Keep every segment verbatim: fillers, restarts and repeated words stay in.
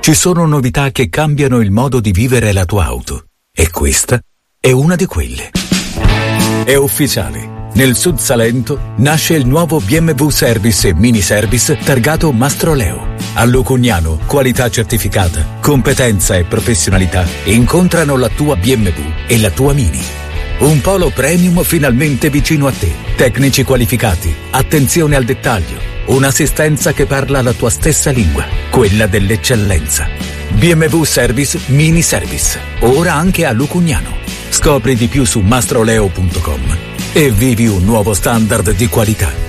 Ci sono novità che cambiano il modo di vivere la tua auto. E questa è una di quelle. È ufficiale. Nel Sud Salento nasce il nuovo B M W Service e Mini Service targato Mastroleo. A Lucugnano, qualità certificata, competenza e professionalità incontrano la tua B M W e la tua Mini. Un polo premium finalmente vicino a te. Tecnici qualificati, attenzione al dettaglio, un'assistenza che parla la tua stessa lingua, quella dell'eccellenza. B M W Service Mini Service, ora anche a Lucugnano. Scopri di più su mastroleo punto com e vivi un nuovo standard di qualità.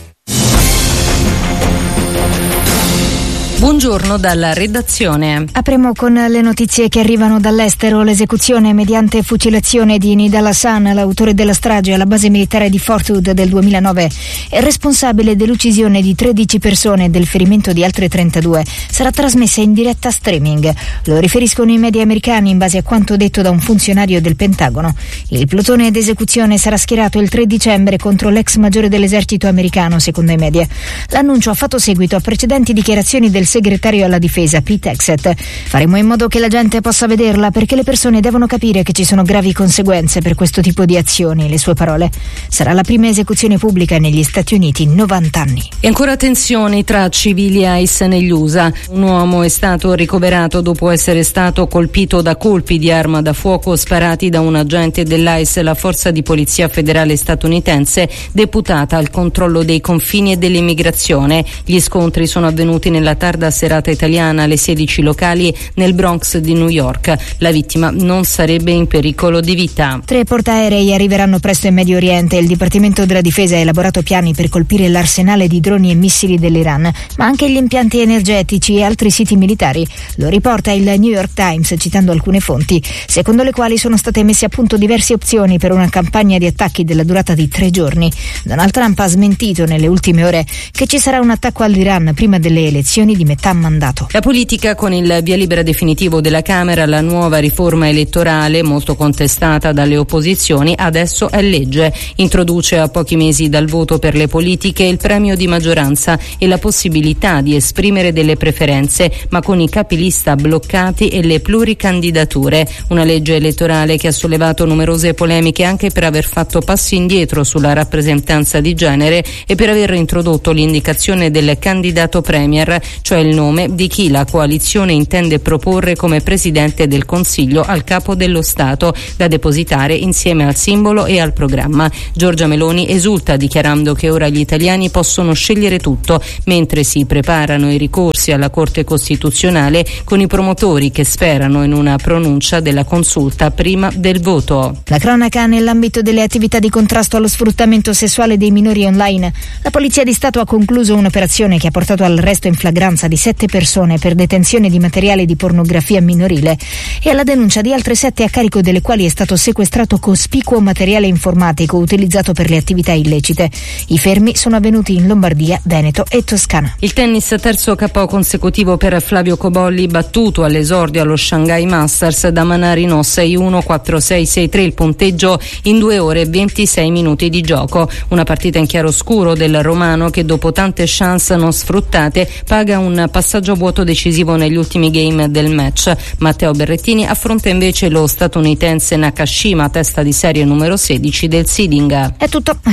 Buongiorno dalla redazione. Apriamo con le notizie che arrivano dall'estero. L'esecuzione mediante fucilazione di Nidal Hasan, l'autore della strage alla base militare di Fort Hood del duemilanove e responsabile dell'uccisione di tredici persone e del ferimento di altre trentadue, sarà trasmessa in diretta streaming. Lo riferiscono i media americani in base a quanto detto da un funzionario del Pentagono. Il plotone d'esecuzione sarà schierato il tre dicembre contro l'ex maggiore dell'esercito americano, secondo i media. L'annuncio ha fatto seguito a precedenti dichiarazioni del segretario alla difesa Pete Hegseth. Faremo in modo che la gente possa vederla, perché le persone devono capire che ci sono gravi conseguenze per questo tipo di azioni, le sue parole. Sarà la prima esecuzione pubblica negli Stati Uniti in novanta anni. E ancora tensioni tra civili e ICE negli U S A. Un uomo è stato ricoverato dopo essere stato colpito da colpi di arma da fuoco sparati da un agente dell'ICE, la forza di polizia federale statunitense deputata al controllo dei confini e dell'immigrazione. Gli scontri sono avvenuti nella tarda serata italiana alle sedici locali nel Bronx di New York. La vittima non sarebbe in pericolo di vita. Tre portaerei arriveranno presto in Medio Oriente. Il Dipartimento della Difesa ha elaborato piani per colpire l'arsenale di droni e missili dell'Iran, ma anche gli impianti energetici e altri siti militari. Lo riporta il New York Times citando alcune fonti, secondo le quali sono state messe a punto diverse opzioni per una campagna di attacchi della durata di tre giorni. Donald Trump ha smentito nelle ultime ore che ci sarà un attacco all'Iran prima delle elezioni di metà mandato. La politica, con il via libera definitivo della Camera, la nuova riforma elettorale molto contestata dalle opposizioni adesso è legge. Introduce a pochi mesi dal voto per le politiche il premio di maggioranza e la possibilità di esprimere delle preferenze, ma con i capilista bloccati e le pluricandidature. Una legge elettorale che ha sollevato numerose polemiche anche per aver fatto passi indietro sulla rappresentanza di genere e per aver introdotto l'indicazione del candidato premier, cioè il nome di chi la coalizione intende proporre come presidente del Consiglio al capo dello Stato, da depositare insieme al simbolo e al programma. Giorgia Meloni esulta dichiarando che ora gli italiani possono scegliere tutto, mentre si preparano i ricorsi alla Corte Costituzionale, con i promotori che sperano in una pronuncia della consulta prima del voto. La cronaca nell'ambito delle attività di contrasto allo sfruttamento sessuale dei minori online. La Polizia di Stato ha concluso un'operazione che ha portato all'arresto in flagranza di sette persone per detenzione di materiale di pornografia minorile e alla denuncia di altre sette, a carico delle quali è stato sequestrato cospicuo materiale informatico utilizzato per le attività illecite. I fermi sono avvenuti in Lombardia, Veneto e Toscana. Il tennis, terzo K O consecutivo per Flavio Cobolli, battuto all'esordio allo Shanghai Masters da Manarino sei uno quattro sei sei tre, il punteggio in due ore e ventisei minuti di gioco. Una partita in chiaroscuro del romano che, dopo tante chance non sfruttate, paga un passaggio a vuoto decisivo negli ultimi game del match. Matteo Berrettini affronta invece lo statunitense Nakashima, testa di serie numero sedici del seeding. È tutto.